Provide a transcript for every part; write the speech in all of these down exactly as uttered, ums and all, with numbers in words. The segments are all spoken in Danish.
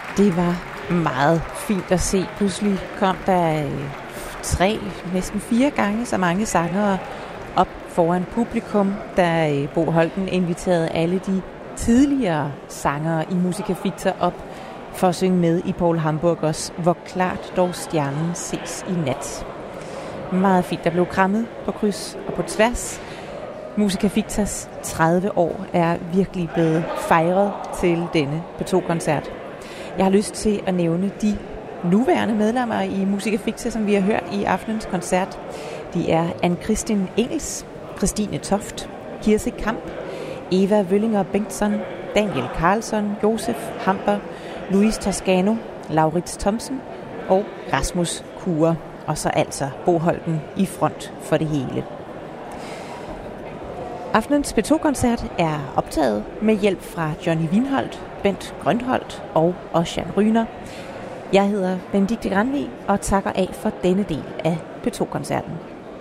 Det var meget fint at se. Pludselig kom der øh, tre, næsten fire gange så mange sangere op foran publikum, da øh, Bo Holten inviterede alle de tidligere sangere i Musica Ficta op for at synge med i Paul Hamburgers Hvor klart dog stjernen ses i nat. Meget fint. Der blev krammet på kryds og på tværs. Musica Fictas tredive år er virkelig blevet fejret til denne P to-koncert. Jeg har lyst til at nævne de nuværende medlemmer i Musica Ficta, som vi har hørt i aftenens koncert. De er Ann-Kristin Engels, Christine Toft, Kirse Kamp, Eva Vøllinger Bengtsson, Daniel Karlsson, Josef Hamper, Louis Toscano, Laurits Thomsen og Rasmus Kure. Og så altså Bo Holten i front for det hele. Aftenens P to-koncert er optaget med hjælp fra Johnny Winholt, Bent Grønholdt og Ossian Ryner. Jeg hedder Benedikte Granvig og takker af for denne del af P to-koncerten.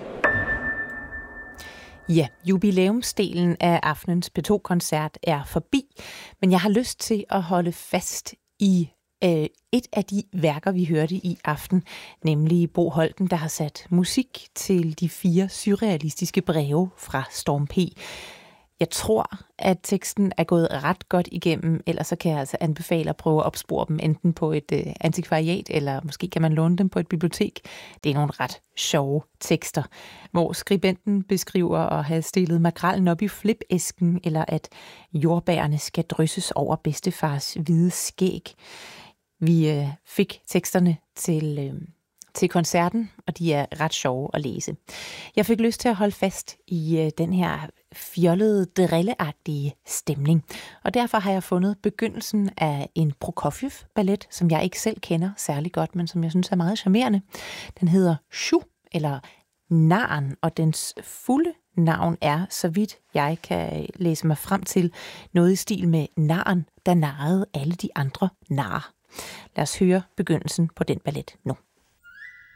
Ja, jubilæumsdelen af aftenens P to-koncert er forbi, men jeg har lyst til at holde fast i øh, et af de værker, vi hørte i aften, nemlig Bo Holten, der har sat musik til de fire surrealistiske breve fra Storm P. Jeg tror, at teksten er gået ret godt igennem, ellers så kan jeg altså anbefale at prøve at opspore dem enten på et øh, antikvariat, eller måske kan man låne dem på et bibliotek. Det er nogle ret sjove tekster, hvor skribenten beskriver at have stillet makrellen op i flipæsken, eller at jordbærene skal drysses over bedstefars hvide skæg. Vi øh, fik teksterne til... Øh, til koncerten, og de er ret sjove at læse. Jeg fik lyst til at holde fast i øh, den her fjollede, drilleagtige stemning, og derfor har jeg fundet begyndelsen af en Prokofjev-ballet, som jeg ikke selv kender særlig godt, men som jeg synes er meget charmerende. Den hedder Shu, eller Narren, og dens fulde navn er, så vidt jeg kan læse mig frem til, noget i stil med narren, der narrede alle de andre narer. Lad os høre begyndelsen på den ballet nu.